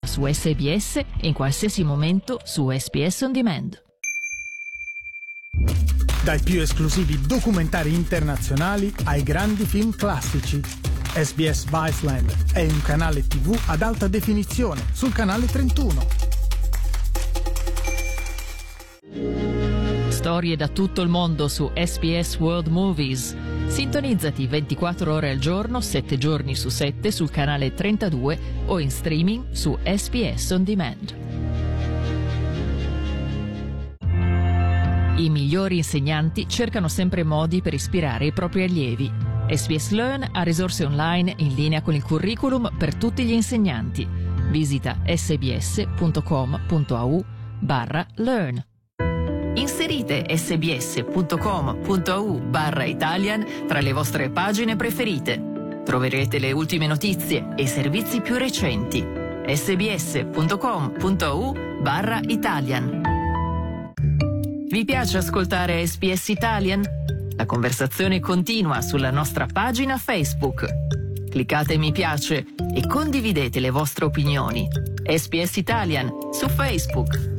su SBS e in qualsiasi momento su SBS On Demand. Dai più esclusivi documentari internazionali ai grandi film classici. SBS Viceland è un canale TV ad alta definizione sul canale 31. Storie da tutto il mondo su SBS World Movies. Sintonizzati 24 ore al giorno, 7 giorni su 7 sul canale 32 o in streaming su SBS On Demand. I migliori insegnanti cercano sempre modi per ispirare i propri allievi. SBS Learn ha risorse online in linea con il curriculum per tutti gli insegnanti. Visita sbs.com.au/learn. Inserite sbs.com.au/Italian tra le vostre pagine preferite. Troverete le ultime notizie e i servizi più recenti. sbs.com.au/Italian. Vi piace ascoltare SBS Italian? La conversazione continua sulla nostra pagina Facebook. Cliccate mi piace e condividete le vostre opinioni. SBS Italian su Facebook.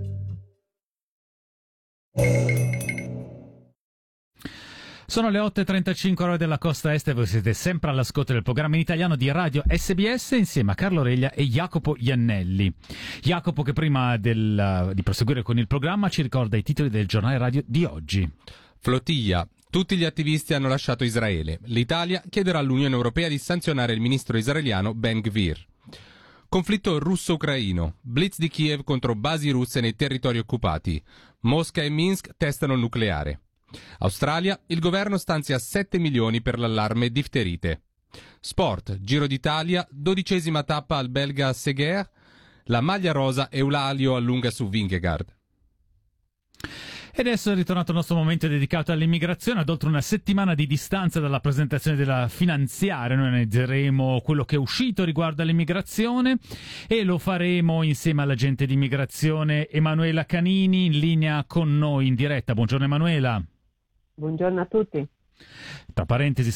Sono le 8.35 ore della costa est e voi siete sempre all'ascolto del programma in italiano di Radio SBS insieme a Carlo Reglia e Jacopo Iannelli. Jacopo, che prima di proseguire con il programma ci ricorda i titoli del giornale radio di oggi. Flotilla. Tutti gli attivisti hanno lasciato Israele. L'Italia chiederà all'Unione Europea di sanzionare il ministro israeliano Ben Gvir. Conflitto russo-ucraino. Blitz di Kiev contro basi russe nei territori occupati. Mosca e Minsk testano il nucleare. Australia, il governo stanzia 7 milioni per l'allarme difterite. Sport, Giro d'Italia, 12ª tappa al belga Seguer, la maglia rosa Eulalio allunga su Vingegaard. E adesso è ritornato il nostro momento dedicato all'immigrazione. Ad oltre una settimana di distanza dalla presentazione della finanziaria, noi analizzeremo quello che è uscito riguardo all'immigrazione e lo faremo insieme all'agente di immigrazione Emanuela Canini in linea con noi in diretta. Buongiorno Emanuela. Buongiorno a tutti. Tra parentesi